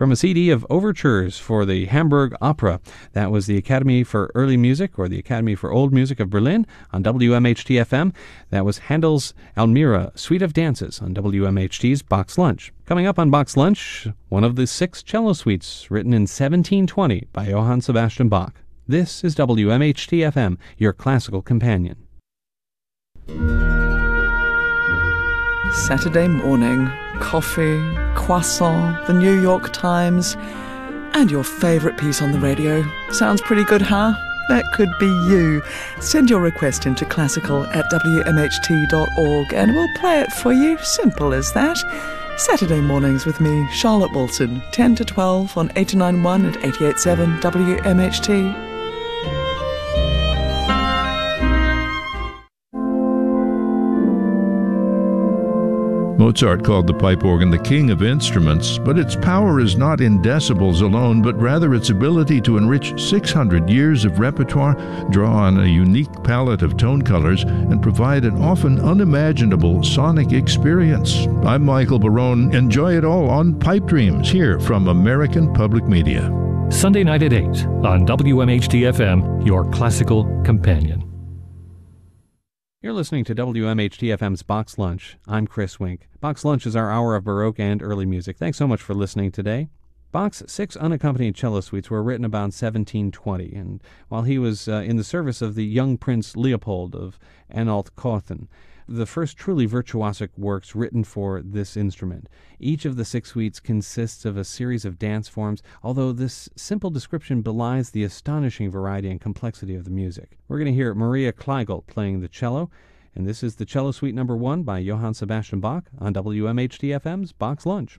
from a CD of overtures for the Hamburg Opera. That was the Academy for Early Music, or the Academy for Old Music of Berlin, on WMHT-FM. That was Handel's Almira, Suite of Dances, on WMHT's Bach's Lunch. Coming up on Bach's Lunch, one of the 6 cello suites written in 1720 by Johann Sebastian Bach. This is WMHT-FM, your classical companion. Saturday morning, coffee, croissant, the New York Times, and your favourite piece on the radio. Sounds pretty good, huh? That could be you. Send your request into classical@wmht.org and we'll play it for you. Simple as that. Saturday mornings with me, Charlotte Wilson, 10 to 12 on 89.1 and 88.7 WMHT. Mozart called the pipe organ the king of instruments, but its power is not in decibels alone, but rather its ability to enrich 600 years of repertoire, draw on a unique palette of tone colors, and provide an often unimaginable sonic experience. I'm Michael Barone. Enjoy it all on Pipe Dreams, here from American Public Media. Sunday night at 8 on WMHT-FM, your classical companion. You're listening to WMHT-FM's Bach's Lunch. I'm Chris Wink. Bach's Lunch is our hour of Baroque and early music. Thanks so much for listening today. Bach's 6 unaccompanied cello suites were written about 1720, and while he was in the service of the young Prince Leopold of Anhalt-Köthen, the first truly virtuosic works written for this instrument. Each of the 6 suites consists of a series of dance forms, although this simple description belies the astonishing variety and complexity of the music. We're going to hear Maria Kleigel playing the cello, and this is the Cello Suite No. 1 by Johann Sebastian Bach on WMHT-FM's Bach's Lunch.